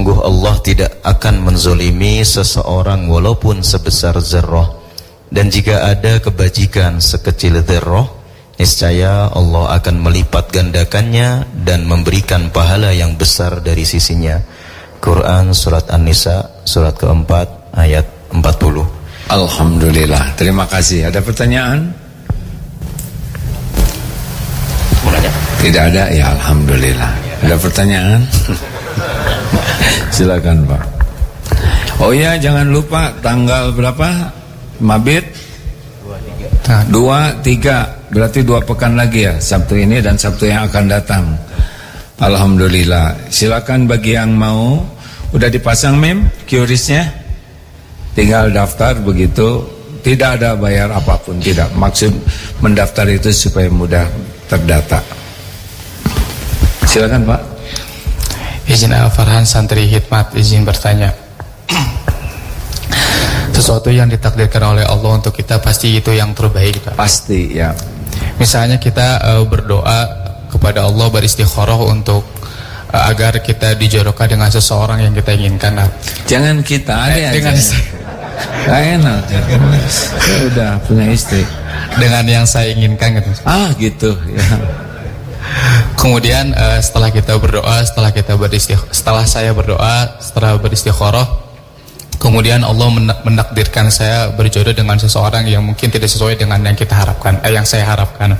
Sungguh Allah tidak akan menzolimi seseorang walaupun sebesar zarrah. Dan jika ada kebajikan sekecil zarrah, niscaya Allah akan melipat gandakannya dan memberikan pahala yang besar dari sisinya. Quran Surat An-Nisa Surat keempat ayat 40. Alhamdulillah, terima kasih. Ada pertanyaan? Tidak ada? Ya Alhamdulillah. Ada pertanyaan? Silakan Pak. Oh ya, jangan lupa tanggal berapa? Mabit? 2, 3. Berarti 2 pekan lagi ya, Sabtu ini dan Sabtu yang akan datang. Alhamdulillah. Silakan bagi yang mau. Udah dipasang mem QRIS-nya? Tinggal daftar begitu. Tidak ada bayar apapun, tidak. Maksud mendaftar itu supaya mudah terdata. Silakan Pak. Izin Al-Farhan, santri Hikmat, izin bertanya. Sesuatu yang ditakdirkan oleh Allah untuk kita pasti itu yang terbaik, Pak. Pasti ya. Misalnya kita berdoa kepada Allah, beristikharah untuk agar kita dijodohkan dengan seseorang yang kita inginkan. Jangan kita, ada dengan enak. Saya udah punya istri. Dengan yang saya inginkan gitu. Gitu ya. Kemudian setelah saya berdoa, setelah beristikharah, kemudian Allah menakdirkan saya berjodoh dengan seseorang yang mungkin tidak sesuai dengan yang kita harapkan, yang saya harapkan.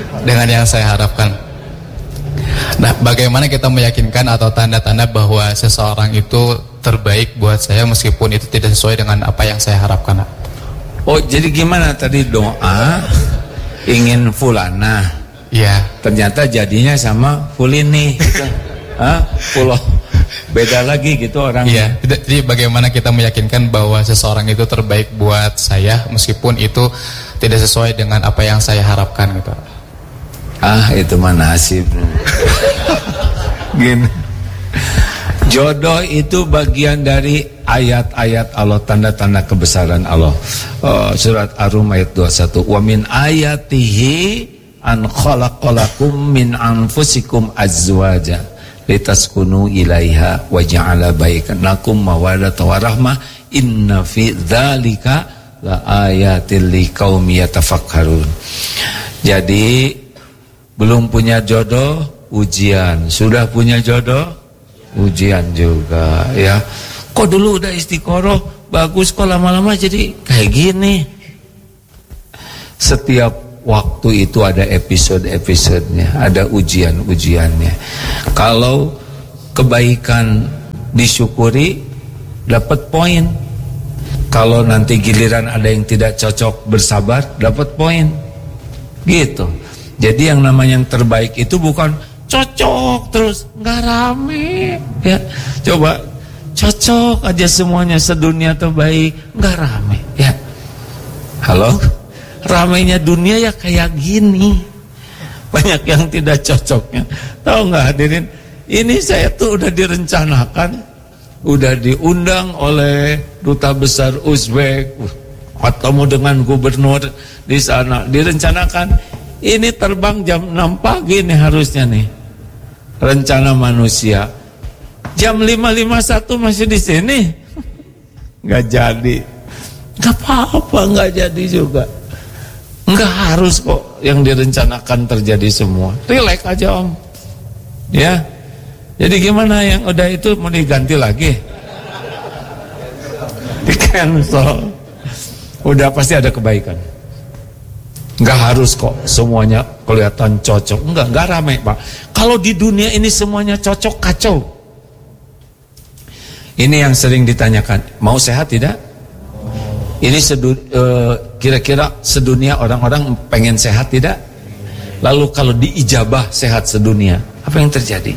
Nah, bagaimana kita meyakinkan atau tanda-tanda bahwa seseorang itu terbaik buat saya meskipun itu tidak sesuai dengan apa yang saya harapkan? Oh, jadi gimana tadi doa ingin fulana? Iya. Ternyata jadinya sama fulini gitu. Pulau beda lagi gitu orang. Iya. Jadi bagaimana kita meyakinkan bahwa seseorang itu terbaik buat saya meskipun itu tidak sesuai dengan apa yang saya harapkan gitu. Itu mah nasib. Gini. Jodoh itu bagian dari ayat-ayat Allah, tanda-tanda kebesaran Allah. Surat Ar-Rum ayat 21. Wa min ayatihi an khalaqalakum min anfusikum azwaja litaskunu ilaiha wa ja'ala bainakum mawaddatan warahmah inna fi dzalika la ayatil liqaumi yatafakkarun. Jadi belum punya jodoh, ujian. Sudah punya jodoh, ujian juga ya. Kok dulu udah istiqoroh bagus, kok lama-lama jadi kayak gini. Setiap waktu itu ada episode-episodenya, ada ujian-ujiannya. Kalau kebaikan disyukuri, dapat poin. Kalau nanti giliran ada yang tidak cocok, bersabar, dapat poin. Gitu. Jadi yang namanya yang terbaik itu bukan cocok terus, nggak rame. Ya, coba cocok aja semuanya, sedunia terbaik, nggak rame. Ya, halo. Ramainya dunia ya kayak gini. Banyak yang tidak cocoknya. Tahu nggak hadirin? Ini saya tuh udah direncanakan, udah diundang oleh duta besar Uzbek, ketemu dengan gubernur di sana, direncanakan. Ini terbang jam 6 pagi nih harusnya nih. Rencana manusia. Jam 5.51 masih di sini. Nggak jadi. Nggak apa-apa, nggak jadi juga. Enggak harus kok yang direncanakan terjadi semua. Relax aja Om. Ya. Jadi gimana yang udah itu mau diganti lagi? Di cancel. Udah pasti ada kebaikan. Enggak harus kok semuanya kelihatan cocok. Enggak rame Pak. Kalau di dunia ini semuanya cocok, kacau. Ini yang sering ditanyakan. Mau sehat tidak? Ini kira-kira sedunia orang-orang pengen sehat tidak? Lalu kalau diijabah sehat sedunia, apa yang terjadi?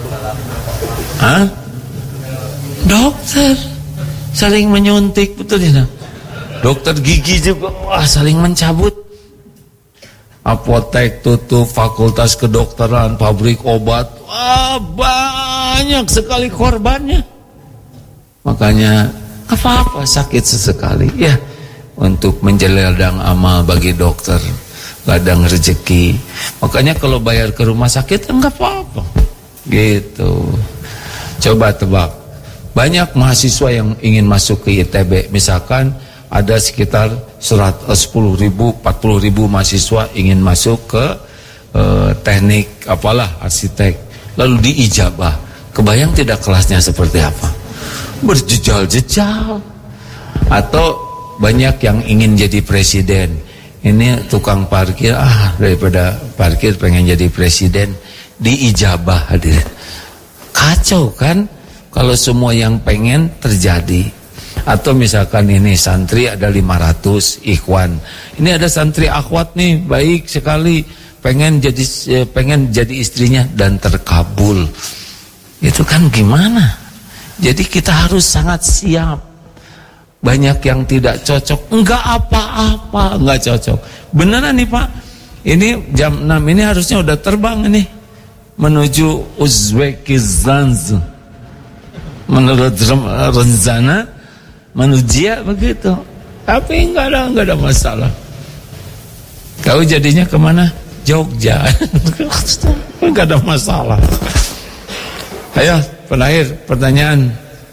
Dokter saling menyuntik, betul tidak? Dokter gigi juga saling mencabut. Apotek tutup, fakultas kedokteran, pabrik obat, banyak sekali korbannya. Makanya apa-apa sakit sesekali ya, untuk menjeladang amal bagi dokter, ladang rezeki. Makanya kalau bayar ke rumah sakit enggak apa-apa gitu. Coba tebak Banyak mahasiswa yang ingin masuk ke ITB. Misalkan ada sekitar 10.000, 40.000 mahasiswa ingin masuk ke teknik apalah, arsitek. Lalu diijabah. Kebayang tidak kelasnya seperti apa? Berjejal-jejal. Atau banyak yang ingin jadi presiden. Ini tukang parkir, daripada parkir pengen jadi presiden, diijabah hadirin. Kacau kan kalau semua yang pengen terjadi. Atau misalkan ini santri ada 500 ikhwan, ini ada santri akhwat nih baik sekali, pengen jadi istrinya dan terkabul. Itu kan gimana? Jadi kita harus sangat siap. Banyak yang tidak cocok, enggak apa-apa, enggak cocok. Beneran nih Pak, ini jam 6 ini harusnya udah terbang ini menuju Uzbekistan. Menurut rencana manusia begitu. Tapi enggak ada masalah. Kau jadinya kemana? Jogja. Enggak ada masalah. Ayo, penahir pertanyaan.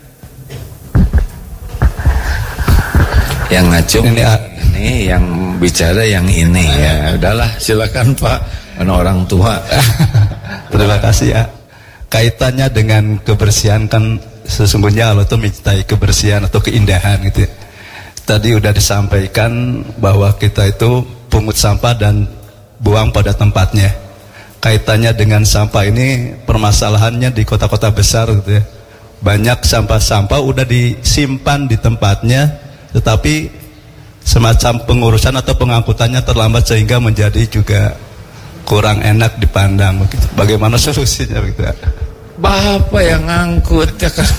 Yang ngacung ini, yang bicara yang ini ya. Udahlah, silakan Pak, mana orang tua. Terima kasih ya. Kaitannya dengan kebersihan kan sesungguhnya Allah itu mencintai kebersihan atau keindahan gitu ya. Tadi udah disampaikan bahwa kita itu pungut sampah dan buang pada tempatnya. Kaitannya dengan sampah ini permasalahannya di kota-kota besar gitu ya. Banyak sampah-sampah udah disimpan di tempatnya, tetapi semacam pengurusan atau pengangkutannya terlambat sehingga menjadi juga kurang enak dipandang begitu. Bagaimana solusinya begitu? Bapak yang ngangkut ya kan.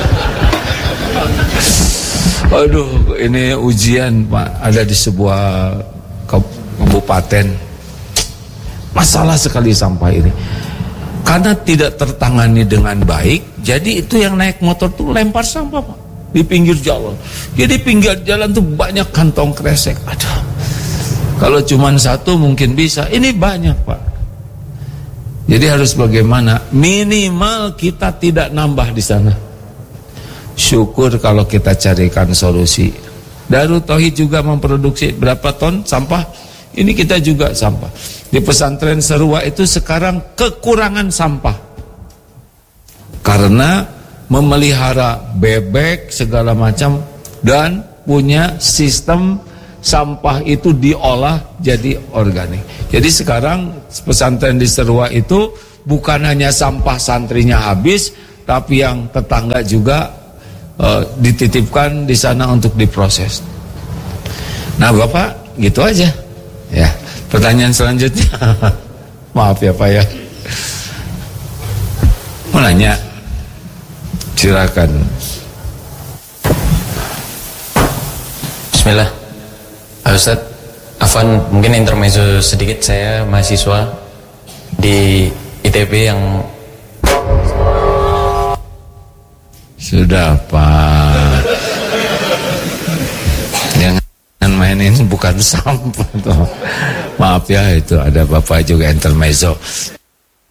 Aduh, ini ujian Pak, ada di sebuah kabupaten. Masalah sekali sampah ini. Karena tidak tertangani dengan baik, jadi itu yang naik motor tuh lempar sampah Pak di pinggir jalan. Jadi pinggir jalan tuh banyak kantong kresek. Aduh, kalau cuma satu mungkin bisa, ini banyak Pak. Jadi harus bagaimana? Minimal kita tidak nambah di sana. Syukur kalau kita carikan solusi. Darut Tauhid juga memproduksi berapa ton sampah? Ini kita juga sampah. Di pesantren Serua itu sekarang kekurangan sampah. Karena memelihara bebek segala macam dan punya sistem sampah itu diolah jadi organik. Jadi sekarang pesantren di Serua itu bukan hanya sampah santrinya habis, tapi yang tetangga juga dititipkan di sana untuk diproses. Nah Bapak, gitu aja. Ya, pertanyaan selanjutnya. Maaf ya Pak ya. Mau nanya? Silakan. Bismillah. Ustaz, Afwan, mungkin intermezzo sedikit. Saya mahasiswa di ITB yang... Sudah Pak, jangan mainin bukan sampah tuh. Maaf ya, itu ada Bapak juga intermezzo.